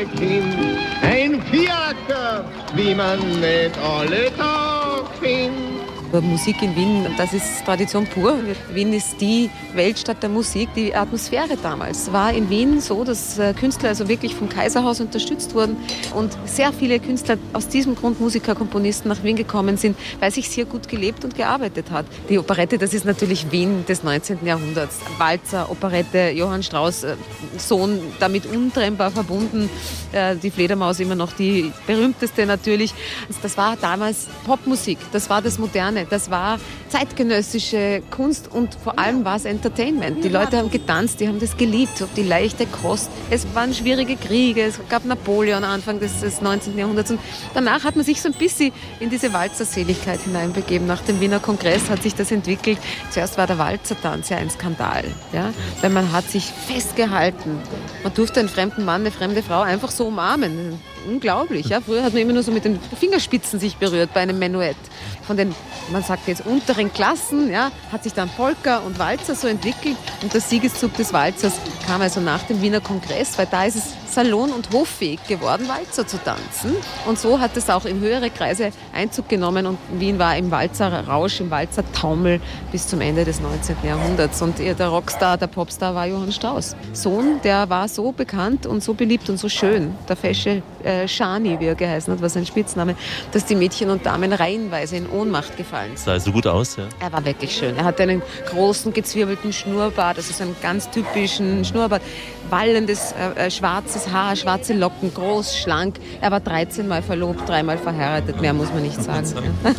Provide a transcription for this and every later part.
kleine Kind, ein Fiaker, wie man nicht alle Tag findet. Musik in Wien, das ist Tradition pur. Wien ist die Weltstadt der Musik. Die Atmosphäre damals war in Wien so, dass Künstler also wirklich vom Kaiserhaus unterstützt wurden und sehr viele Künstler aus diesem Grund Musiker, Komponisten nach Wien gekommen sind, weil sich hier gut gelebt und gearbeitet hat. Die Operette, das ist natürlich Wien des 19. Jahrhunderts. Walzer, Operette, Johann Strauss, Sohn, damit untrennbar verbunden. Die Fledermaus immer noch die berühmteste natürlich. Das war damals Popmusik, das war das Moderne. Das war zeitgenössische Kunst und vor allem war es Entertainment. Die Leute haben getanzt, die haben das geliebt, die leichte Kost. Es waren schwierige Kriege, es gab Napoleon Anfang des 19. Jahrhunderts und danach hat man sich so ein bisschen in diese Walzerseligkeit hineinbegeben. Nach dem Wiener Kongress hat sich das entwickelt. Zuerst war der Walzertanz ja ein Skandal, ja? Weil man hat sich festgehalten. Man durfte einen fremden Mann, eine fremde Frau einfach so umarmen. Unglaublich, ja. Früher hat man immer nur so mit den Fingerspitzen sich berührt bei einem Menuett. Von den, man sagt jetzt, unteren Klassen, ja, hat sich dann Polka und Walzer so entwickelt. Und der Siegeszug des Walzers kam also nach dem Wiener Kongress, weil da ist es salon- und hoffähig geworden, Walzer zu tanzen. Und so hat es auch in höhere Kreise Einzug genommen. Und Wien war im Walzerrausch, im Walzertaumel bis zum Ende des 19. Jahrhunderts. Und der Rockstar, der Popstar war Johann Strauss. Sohn, der war so bekannt und so beliebt und so schön, der fesche Schani, wie er geheißen hat, war sein Spitzname, dass die Mädchen und Damen reihenweise in Ohnmacht gefallen sind. Sah so gut aus, ja? Er war wirklich schön. Er hatte einen großen, gezwirbelten Schnurrbart, also so einen ganz typischen Schnurrbart, wallendes, schwarzes Haar, schwarze Locken, groß, schlank. Er war 13 Mal verlobt, 3 Mal verheiratet, mehr muss man nicht sagen. Ach,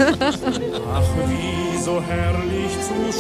wie so herrlich zu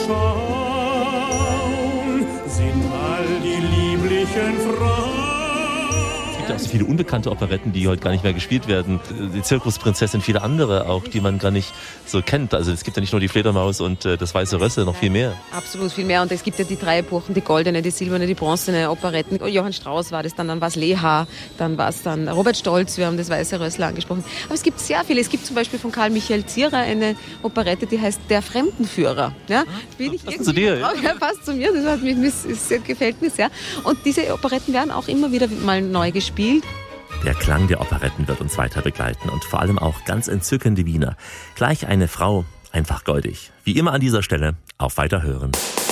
schauen sind all die lieblichen Frauen. Es gibt ja auch so viele unbekannte Operetten, die heute gar nicht mehr gespielt werden. Die Zirkusprinzessin, viele andere auch, die man gar nicht so kennt. Also es gibt ja nicht nur die Fledermaus und das Weiße Rössel, noch viel mehr. Absolut viel mehr. Und es gibt ja die 3 Epochen, die goldene, die silberne, die bronzene Operetten. Johann Strauss war das dann war es Leha, dann war es dann Robert Stolz, wir haben das Weiße Rössel angesprochen. Aber es gibt sehr viele. Es gibt zum Beispiel von Karl Michael Zierer eine Operette, die heißt Der Fremdenführer. Ja? Bin ich passt zu dir, ja? Ja, passt zu mir, gefällt mir sehr. Und diese Operetten werden auch immer wieder mal neu gespielt. Der Klang der Operetten wird uns weiter begleiten und vor allem auch ganz entzückende Wiener. Gleich eine Frau, einfach goldig. Wie immer an dieser Stelle, auf Weiterhören.